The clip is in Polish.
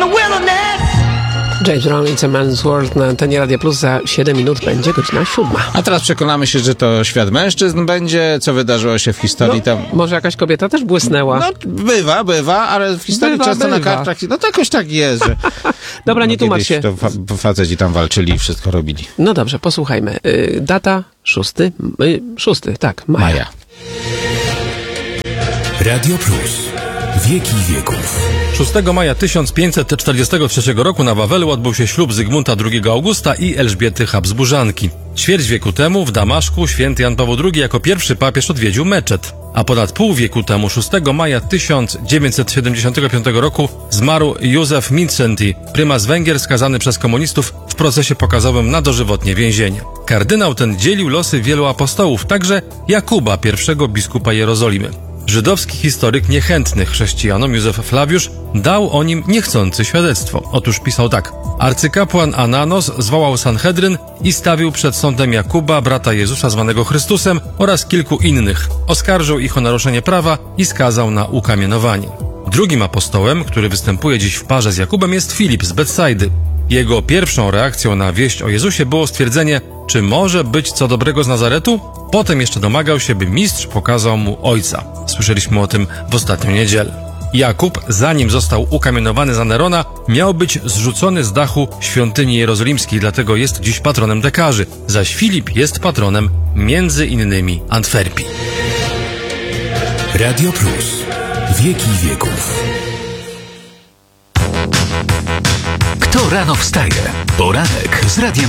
James Brown, It's a Man's World na antenie Radia Plus. Za 7 minut będzie godzina 7. A teraz przekonamy się, że to świat mężczyzn będzie, co wydarzyło się w historii tam. Może jakaś kobieta też błysnęła. No, bywa, ale w historii często na kartach, no to jakoś tak jest, że... Dobra, nie tłumacz się. To faceci tam walczyli i wszystko robili. No dobrze, posłuchajmy. Data 6 maja. Radio Plus. Wieki wieków. 6 maja 1543 roku na Wawelu odbył się ślub Zygmunta II Augusta i Elżbiety Habsburzanki. Ćwierć wieku temu w Damaszku święty Jan Paweł II jako pierwszy papież odwiedził meczet. A ponad pół wieku temu, 6 maja 1975 roku, zmarł Józef Mindszenty, prymas Węgier skazany przez komunistów w procesie pokazowym na dożywotnie więzienie. Kardynał ten dzielił losy wielu apostołów, także Jakuba, pierwszego biskupa Jerozolimy. Żydowski historyk niechętny chrześcijanom Józef Flawiusz dał o nim niechcący świadectwo. Otóż pisał tak. Arcykapłan Ananos zwołał Sanhedryn i stawił przed sądem Jakuba, brata Jezusa zwanego Chrystusem oraz kilku innych. Oskarżył ich o naruszenie prawa i skazał na ukamienowanie. Drugim apostołem, który występuje dziś w parze z Jakubem, jest Filip z Betsajdy. Jego pierwszą reakcją na wieść o Jezusie było stwierdzenie, czy może być co dobrego z Nazaretu? Potem jeszcze domagał się, by mistrz pokazał mu ojca. Słyszeliśmy o tym w ostatnią niedzielę. Jakub, zanim został ukamienowany za Nerona, miał być zrzucony z dachu świątyni jerozolimskiej, dlatego jest dziś patronem dekarzy, zaś Filip jest patronem między innymi Antwerpii. Radio Plus. Wieki wieków. Kto rano wstaje? Poranek z Radiem